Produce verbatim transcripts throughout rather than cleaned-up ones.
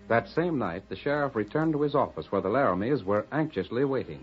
That same night, the sheriff returned to his office where the Laramies were anxiously waiting.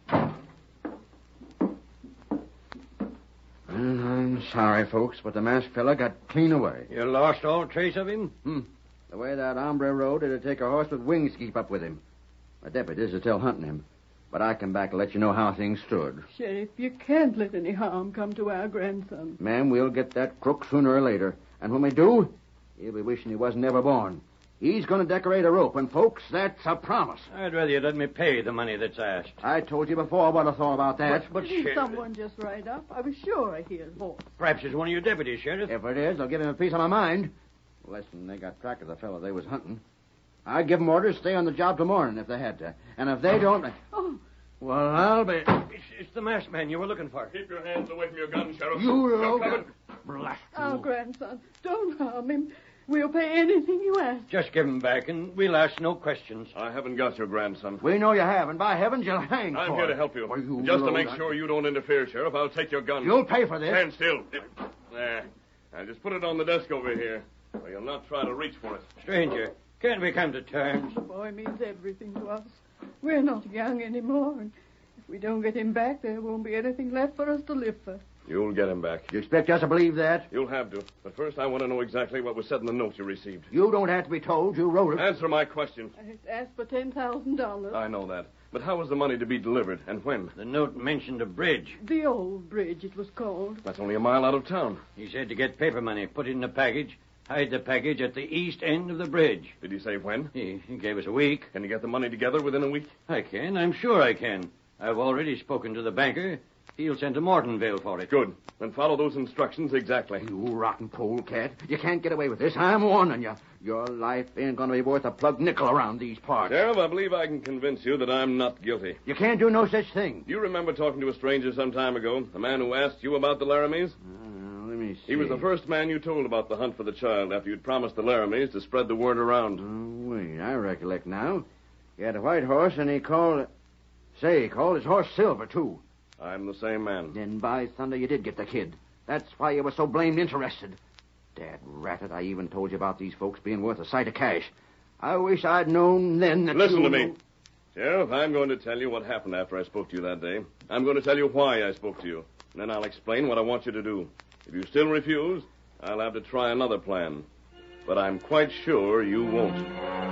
I'm sorry, folks, but the masked fella got clean away. You lost all trace of him? Hmm. The way that hombre rode, it'd take a horse with wings to keep up with him. The deputies are still hunting him. But I come back to let you know how things stood. Sheriff, you can't let any harm come to our grandson. Ma'am, we'll get that crook sooner or later. And when we do, he'll be wishing he wasn't ever born. He's going to decorate a rope, and, folks, that's a promise. I'd rather you let me pay the money that's asked. I told you before what I thought about that. But, but Didn't Sheriff... someone just ride up? I was sure I heard his horse. Perhaps it's one of your deputies, Sheriff. If it is, I'll give him a piece of my mind. Listen, they got track of the fellow they was hunting. I'd give them orders to stay on the job till morning if they had to. And if they don't... Oh. Well, I'll be... It's, it's the masked man you were looking for. Keep your hands away from your gun, Sheriff. You You're low... Blast you. Our grandson. Don't harm him. We'll pay anything you ask. Just give him back, and we'll ask no questions. I haven't got your grandson. We know you have, and by heavens, you'll hang I'm for here it. to help you. Well, you Just to low- make sure you don't interfere, Sheriff, I'll take your gun. You'll pay for this. Stand still. There. Now, just put it on the desk over here. Or you'll not try to reach for it. Stranger, can't we come to terms? The boy means everything to us. We're not young anymore, and if we don't get him back, there won't be anything left for us to live for. You'll get him back. You expect us to believe that? You'll have to. But first, I want to know exactly what was said in the note you received. You don't have to be told. You wrote it. Answer my question. I asked for ten thousand dollars. I know that. But how was the money to be delivered, and when? The note mentioned a bridge. The old bridge, it was called. That's only a mile out of town. He said to get paper money, put it in a package, hide the package at the east end of the bridge. Did he say when? He, he gave us a week. Can you get the money together within a week? I can. I'm sure I can. I've already spoken to the banker. He'll send to Mortonville for it. Good. Then follow those instructions exactly. You rotten polecat. You can't get away with this. I'm warning you. Your life ain't going to be worth a plug nickel around these parts. Sheriff, I believe I can convince you that I'm not guilty. You can't do no such thing. Do you remember talking to a stranger some time ago? The man who asked you about the Laramies? Uh, let me see. He was the first man you told about the hunt for the child after you'd promised the Laramies to spread the word around. Oh, wait. I recollect now. He had a white horse, and he called... Say, he called his horse Silver, too. I'm the same man. Then, by thunder, you did get the kid. That's why you were so blamed interested. Dad ratted, I even told you about these folks being worth a sight of cash. I wish I'd known then that Listen you... to me. Sheriff, I'm going to tell you what happened after I spoke to you that day. I'm going to tell you why I spoke to you. And then I'll explain what I want you to do. If you still refuse, I'll have to try another plan. But I'm quite sure you won't.